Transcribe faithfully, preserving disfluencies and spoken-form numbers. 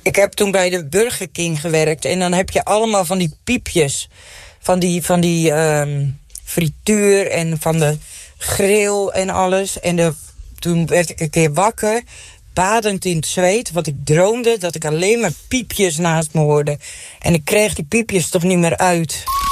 Ik heb toen bij de Burger King gewerkt. En dan heb je allemaal van die piepjes. Van die, van die um, frituur en van de grill en alles. En de, toen werd ik een keer wakker, badend in het zweet. Want ik droomde dat ik alleen maar piepjes naast me hoorde. En ik kreeg die piepjes toch niet meer uit.